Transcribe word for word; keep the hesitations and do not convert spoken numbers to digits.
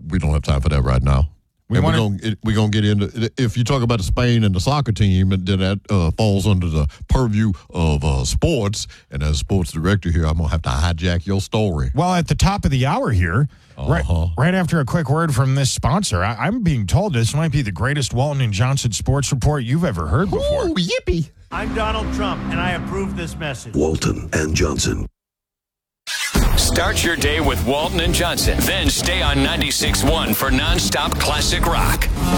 we don't have time for that right now. We and wanna, we're going we're gonna get into, if you talk about the Spain and the soccer team, and then that uh, falls under the purview of uh, sports. And as sports director here, I'm going to have to hijack your story. Well, at the top of the hour here, uh-huh. right, right after a quick word from this sponsor, I, I'm being told this might be the greatest Walton and Johnson sports report you've ever heard before. Ooh, yippee. I'm Donald Trump, and I approve this message. Walton and Johnson. Start your day with Walton and Johnson. Then stay on ninety-six point one for nonstop classic rock.